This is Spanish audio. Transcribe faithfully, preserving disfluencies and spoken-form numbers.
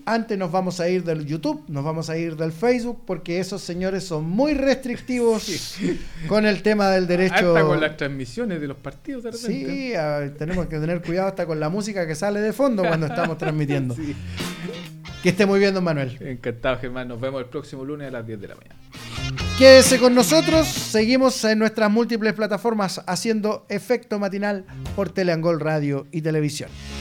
Antes nos vamos a ir del YouTube, nos vamos a ir del Facebook, porque esos señores son muy restrictivos sí. con el tema del derecho. Hasta con las transmisiones de los partidos de repente. Sí, a, tenemos que tener cuidado hasta con la música que sale de fondo cuando estamos transmitiendo. Sí. Que esté muy bien, don Manuel. Encantado, Germán. Nos vemos el próximo lunes a las diez de la mañana. Quédese con nosotros. Seguimos en nuestras múltiples plataformas haciendo Efecto Matinal por Teleangol Radio y Televisión.